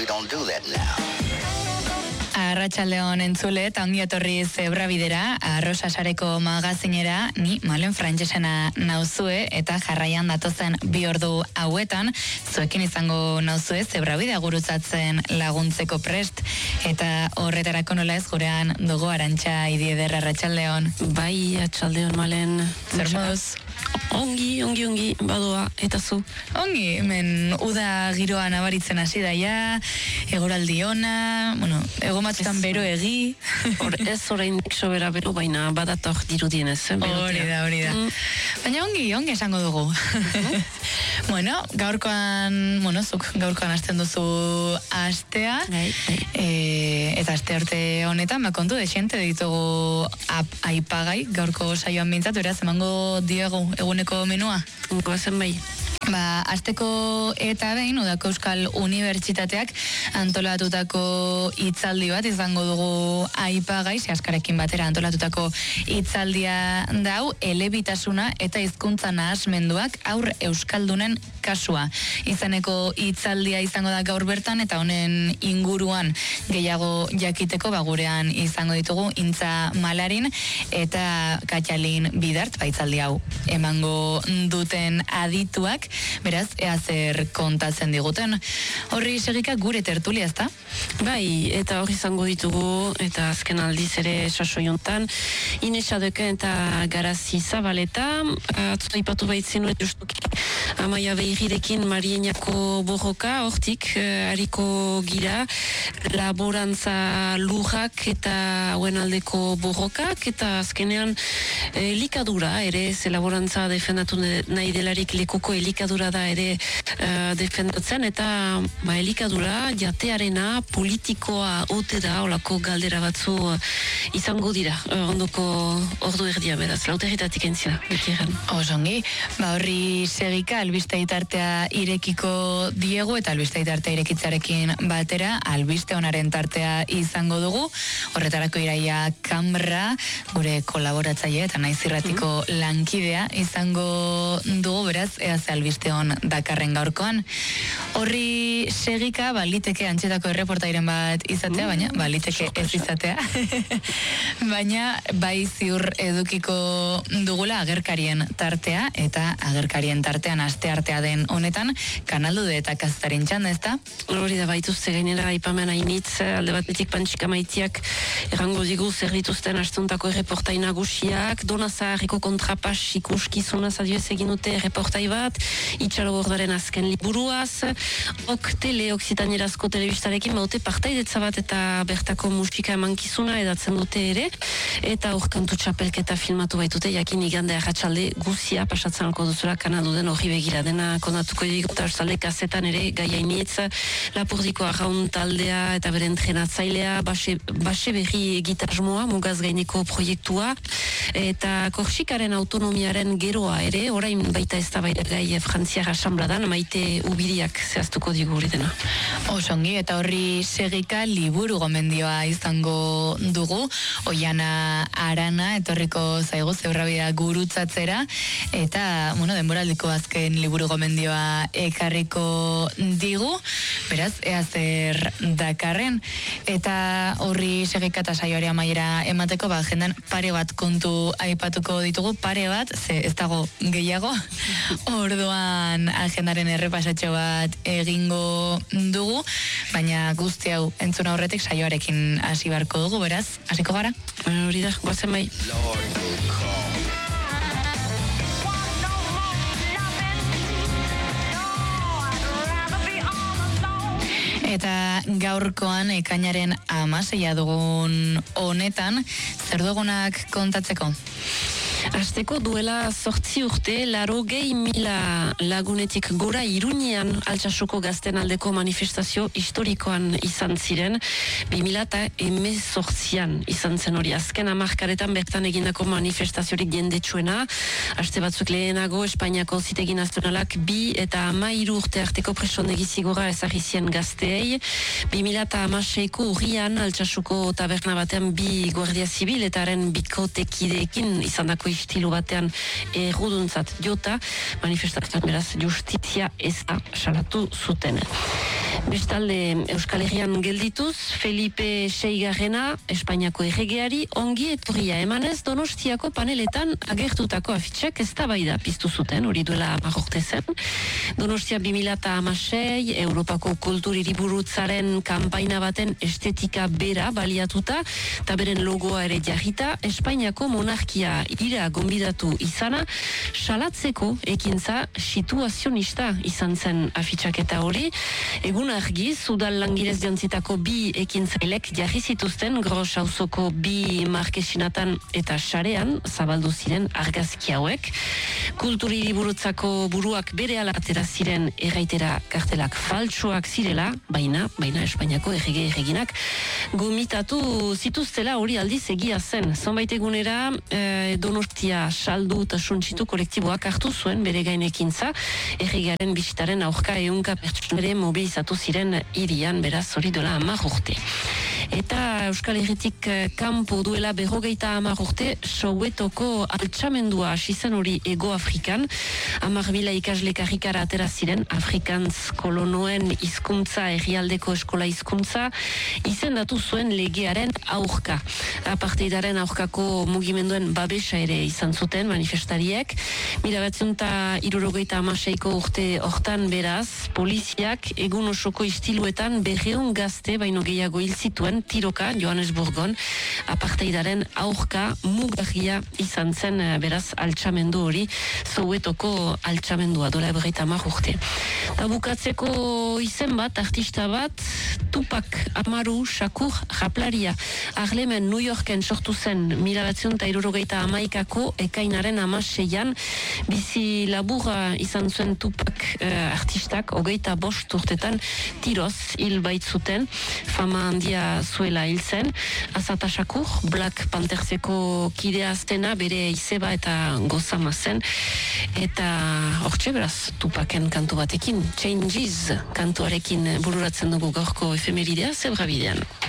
we don't do that now. Arratsaldeon entzule, eta ongi etorri Zebrabidera, Arrosa Sareko magazinera, ni Malen Frantsesena nauzue, eta jarraian datozen 2 ordu hauetan, zuekin izango nauzue Zebrabidea gurutzatzen laguntzeko prest, eta horretarako nola ez gurean dugu Arantxa Idieder. Arratsaldeon. Bai, atxaldeon Malen. Zer moduz? Ongi, badoa, eta zu? Ongi, hemen uda giroa nabaritzen hasi daia, eguraldi ona, ego matzutan bero egi. Ez orain sobera bero, baina badator dirudienez. Hori da. Baina ongi esango dugu. Zuk gaurkoan hasten duzu astea, eta aste arte honetan, kontu desiente ditugu aipagai, gaurko saioan bintzatu, eraz, emango diegu eguneko menua? Goazen bai. Asteko eta behin, Udako Euskal Unibertsitateak antolatutako hitzaldi bat izango dugu aipagai, askarekin batera antolatutako hitzaldia dau, elebitasuna eta hizkuntza nahasmenduak aur euskaldunen kasua. Izaneko hitzaldia izango da gaur bertan, eta honen inguruan gehiago jakiteko gurean izango ditugu Intza Malarin eta Katxalin Bidart, hitzaldi hau emango duten adituak. Beraz, ea zer kontatzen diguten. Horri segika gure tertulia, ezta? Bai, eta hori izango ditugu, eta azken aldiz ere sasoiontan, Inesa Deken eta Garazi Zabaleta, atzo ipatu baitzenuen justuki, Amaia Behirekin Marienako borroka, hortik, hariko gira, laborantza lujak eta hauen aldeko borrokak, eta azkenean elikadura, ere, ze laborantza defendatu nahi delarik lekuko elikadura da ere defendatzen, eta elikadura jatearena politikoa ote da, olako galdera batzu izango dira, ondoko ordu erdia beraz, lauterritatik entzina, beti egan. Osongi, horri segika albiste tartea irekiko diegu, eta albiste tartea irekitzarekin batera, albiste onaren tartea izango dugu, horretarako Iraia Kamra, gure kolaboratzaile eta naiz irratiko lankidea izango dugu, beraz, eaz albiste hon dakarren gaurkoan. Horri segika, liteke antxetako erreportairen bat izatea, baina, liteke ez izatea. Baina, bai ziur edukiko dugula agerkarien tartea, eta agerkarien tartean aste artea den honetan, Kanaldude eta Kazetarin txanda, ezta? Hori da, baituzte gainera aipamen hainitz, alde batetik Pantxika Maitiak errango digu zer dituzten astuntako erreportai nagusiak, Donazaharriko kontrapas ikuskizunaz adioez egin dute erreportai bat, Itxaro Bordaren azken liburuaz, Oktele Oksitanierazko telebistarekin baute partaidetza bat eta bertako musika emankizuna edatzen dute ere, eta hor kantu txapelketa filmatu baitute, jakin igande arratsalde guzia pasatzen alko duzula Kanalduden horri begira dena kondatuko digota ostalde kazetan ere gaiainitz, Lapurdiko arraun taldea eta bere entrenatzailea, base berri egitasmoa, mugaz gaineko proiektua, eta Korsikaren autonomiaren geroa ere, orain baita ez da baita gai Frantziar Asambladan, Maite Ubiriak zehaztuko digu hori dena. Osongi, eta horri segika liburu gomendioa izango dugu, Oiana Arana, etorriko zaigu Zebrabidea gurutzatzera, eta, denboraldiko azken liburu gomendioa ekarriko digu, beraz, ea zer dakarren, eta horri segika eta saioari amaiera emateko, agendan pare bat kontu aipatuko ditugu, pare bat, ze ez dago gehiago, orduan agendaren errepasatxo bat egingo dugu, baina guzti hau entzuna horretik saioarekin hasi barko dugu, beraz, hasiko gara? Hori da, goazen bai. Eta gaurkoan ekainaren 16 dugun honetan, zer dugunak kontatzeko? Hasteko duela 8 urte, 80.000 lagunetik gora Iruñean Altsasuko gazten aldeko manifestazio historikoan izan ziren, 2018an izan zen hori. Azken hamarkadetan bertan egindako manifestaziorik jendetsuena, haste batzuk lehenago Espainiako Auzitegi Nazionalak 2 eta 13 urte arteko presondegi zigorra ezarri zien gazteei. 2016ko urrian Altsasuko taberna batean 2 guardia zibil eta haren bikotekideekin izandako istilu batean erruduntzat jota, manifestazioan beraz justizia ez da salatu zuten. Bestalde Euskal Herrian geldituz, Felipe Seigarrena, Espainiako erregeari, ongi etorria emanez Donostiako paneletan agertutako afitxak eztabaida piztu zuten, hori duela 10 urte zen. Donostia 2016, Europako kultur hiriburutzaren kanpaina baten estetika bera baliatuta, eta beren logoa ere jarrita, Espainiako monarkia ira gonbidatu izana, salatzeko ekintza situazionista izan zen afitxaketa hori. Egun argiz, udal langilez jantzitako bi ekintzailek jarri zituzten Gros auzoko bi markesinatan eta sarean zabaldu ziren argazki hauek. Kulturi hiriburutzako buruak berehala atera ziren erraitera kartelak faltsuak zirela, baina Espainiako erreginak gomitatu zituztela hori aldiz egia zen. Zonbait egunera Donostia saldu eta suntsitu kolektiboak hartu zuen bere gain ekintza, erregearen bisitaren aurka ehunka pertsonere mobilizatu ziren hirian, beraz hori duela 10 urte. Eta Euskal Herritik kanpo duela 50 urte Sowetoko altxamendua hasi zen hori Ego Afrikan. 10.000 ikasle karrikara atera ziren Afrikantz kolonoen hizkuntza herrialdeko eskola hizkuntza izendatu zuen legearen aurka. Apartheidaren aurkako mugimenduen babesa ere izan zuten manifestariek. 1976ko urte hortan beraz, poliziak egun osoko istiluetan 200 gazte baino gehiago hil zituen tiroka Johannesburgon. Apartheidaren aurka mugarria izan zen beraz altxamendu hori, Sowetoko altxamendua dola 50 urte. Ta bukatzeko izen bat, artista bat, Tupac Amaru Shakur raplaria. Harlemen New Yorken sortu zen 1971ko ekainaren 16an, bizi labura izan zuen Tupac artistak 25 urtetan tiroz hil baitzuten, fama handia zuela hil zen. Azata Shakur, Black Pantherseko kidea aztena, bere izeba eta gozama zen. Eta hortxe beraz, Tupacen kantu batekin, Changes kantuarekin bururatzen dugu gaurko efemeridea, Zebra bidean.